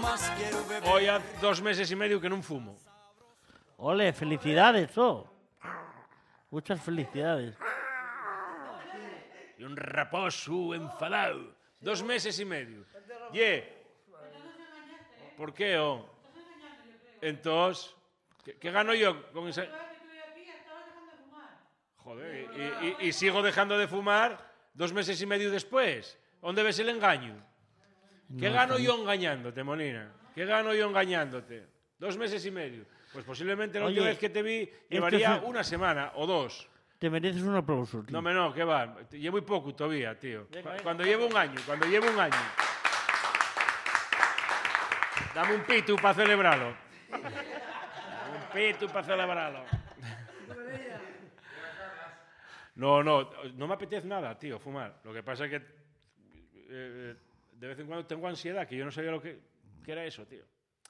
Hoy hace 2 meses y medio que non fumo. Ole, felicidades, Muchas felicidades. E un raposo enfadado. 2 meses y medio. ¿Por qué, Entonces, ¿qué gano yo con esa...? Joder, y sigo dejando de fumar 2 meses y medio después. ¿Dónde ves el engaño? ¿Qué gano yo engañándote, Molina? ¿Qué gano yo engañándote? 2 meses y medio. Pues posiblemente la última vez que te vi llevaría una semana o 2. Te mereces un aplauso, tío. No, ¿qué va? Llevo muy poco todavía, tío. Cuando llevo un año. Dame un pitu para celebrarlo. No me apetece nada, tío, fumar. Lo que pasa es que de vez en cuando tengo ansiedad, que yo no sabía lo que era eso, tío.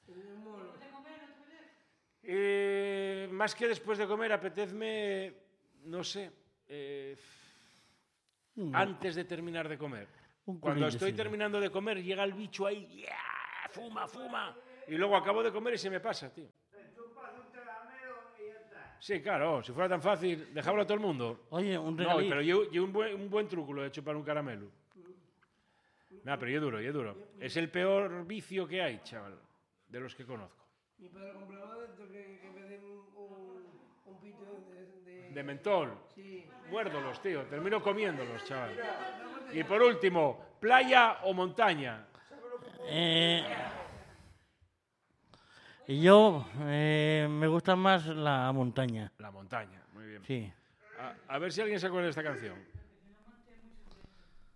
Más que después de comer, apetezme, no sé, antes de terminar de comer. Cuando estoy terminando de comer, llega el bicho ahí, fuma. Y luego acabo de comer y se me pasa, tío. Sí, claro, si fuera tan fácil, dejarlo a todo el mundo. Oye, un regalito. No, pero yo un buen truco lo he hecho para un caramelo. Pero yo duro. Es el peor vicio que hay, chaval, de los que conozco. Mi padre compraba esto que me den un pito de mentol. Sí. Muérdolos, tío. Termino comiéndolos, chaval. Y por último, ¿playa o montaña? Yo me gusta más la montaña. La montaña, muy bien. Sí. A ver si alguien se acuerda de esta canción.